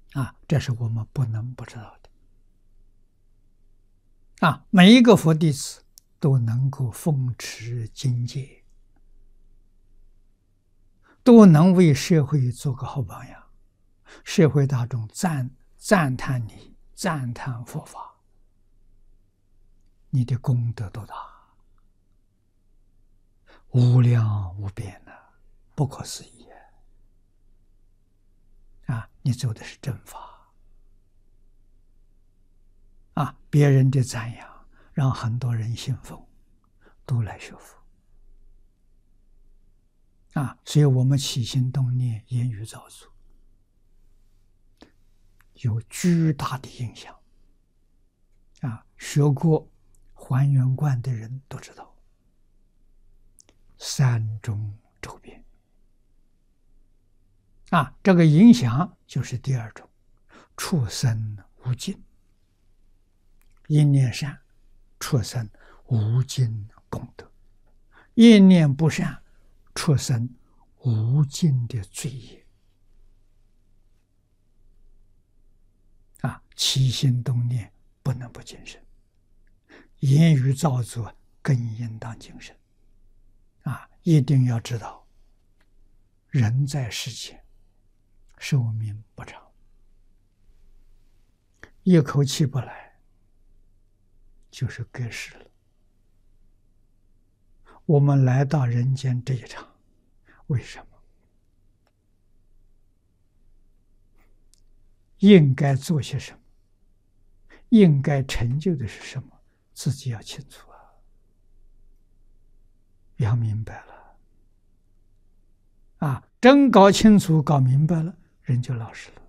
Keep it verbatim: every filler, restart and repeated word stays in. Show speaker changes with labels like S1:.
S1: 啊，这是我们不能不知道的。啊，每一个佛弟子都能够奉持经戒，都能为社会做个好榜样，社会大众赞赞叹你，赞叹佛法，你的功德多大，无量无边的，不可思议啊！你走的是正法啊！别人的赞扬，让很多人信奉，都来学佛啊！所以我们起心动念、言语造作，有巨大的影响啊！学过还原观的人都知道，三种周边啊，这个影响就是第二种，畜生无尽，一念善，畜生无尽功德；一念不善，畜生无尽的罪业。啊，起心动念不能不谨慎，言语造作更应当谨慎。啊，一定要知道，人在世间寿命不长，一口气不来就是隔世了。我们来到人间这一场，为什么？应该做些什么？应该成就的是什么？自己要清楚啊，要明白了啊！真搞清楚、搞明白了，人就老实了。